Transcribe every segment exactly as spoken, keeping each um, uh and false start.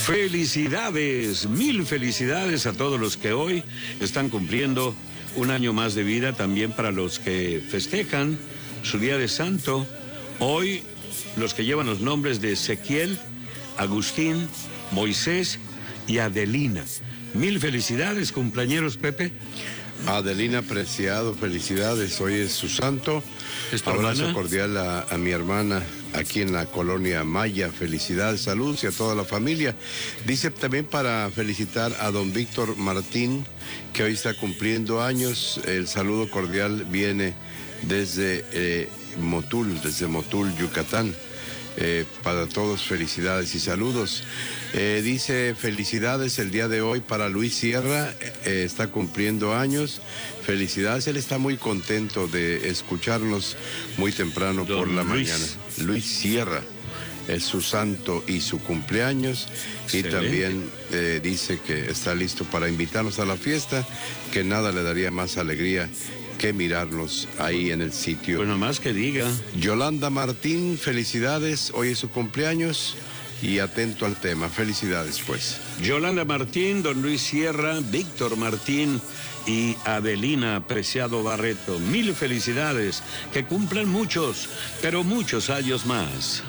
Felicidades, mil felicidades a todos los que hoy están cumpliendo un año más de vida, también para los que festejan su día de santo. Hoy los que llevan los nombres de Ezequiel, Agustín, Moisés y Adelina. Mil felicidades, cumpleañeros, Pepe. Adelina Preciado, felicidades, hoy es su santo. ¿Es tu Abrazo hermana? cordial a, a mi hermana aquí en la colonia Maya, felicidades, saludos y a toda la familia. Dice también para felicitar a don Víctor Martín, que hoy está cumpliendo años. El saludo cordial viene desde eh, Motul, desde Motul, Yucatán. Eh, para todos, felicidades y saludos. Eh, dice felicidades el día de hoy para Luis Sierra, eh, está cumpliendo años. Felicidades, él está muy contento de escucharnos muy temprano Don por la Luis. mañana. Luis Sierra es su santo y su cumpleaños. Excelente. Y también eh, dice que está listo para invitarnos a la fiesta, que nada le daría más alegría que mirarnos ahí en el sitio. Pues nomás que diga. Yolanda Martín, felicidades, hoy es su cumpleaños y atento al tema, felicidades pues. Yolanda Martín, don Luis Sierra, Víctor Martín y Adelina Preciado Barreto. Mil felicidades, que cumplan muchos, pero muchos años más.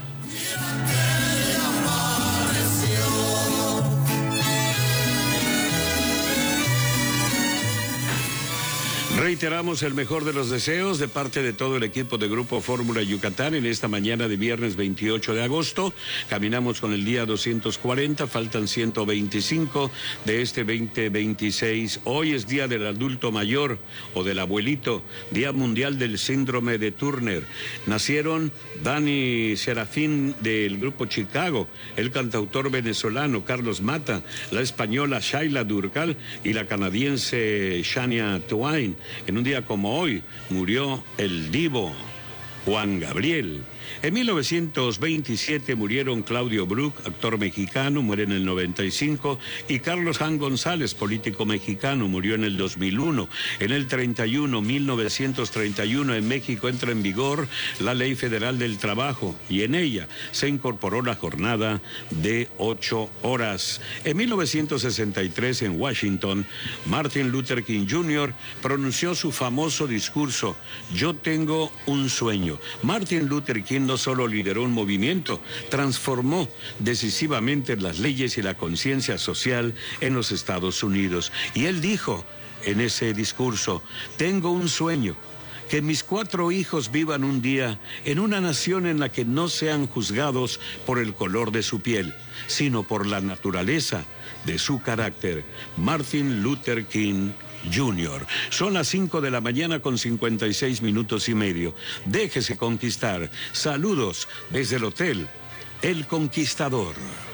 Reiteramos el mejor de los deseos de parte de todo el equipo de Grupo Fórmula Yucatán en esta mañana de viernes veintiocho de agosto. Caminamos con el día doscientos cuarenta, faltan ciento veinticinco de este veinte veintiséis. Hoy es día del adulto mayor o del abuelito, Día Mundial del Síndrome de Turner. Nacieron Dani Serafín del Grupo Chicago, el cantautor venezolano Carlos Mata, la española Shaila Durcal y la canadiense Shania Twain. En un día como hoy murió el divo Juan Gabriel. En mil novecientos veintisiete murieron Claudio Brook, actor mexicano, muere en el noventa y cinco, y Carlos Jan González, político mexicano, murió en el dos mil uno. En el treinta y uno, mil novecientos treinta y uno, en México entra en vigor la Ley Federal del Trabajo y en ella se incorporó la jornada de ocho horas. En mil novecientos sesenta y tres, en Washington, Martin Luther King junior pronunció su famoso discurso, Yo tengo un sueño. Martin Luther King no solo lideró un movimiento, transformó decisivamente las leyes y la conciencia social en los Estados Unidos. Y él dijo en ese discurso, tengo un sueño, que mis cuatro hijos vivan un día en una nación en la que no sean juzgados por el color de su piel, sino por la naturaleza de su carácter. Martin Luther King junior Son las cinco de la mañana con cincuenta y seis minutos y medio. Déjese conquistar. Saludos desde el Hotel El Conquistador.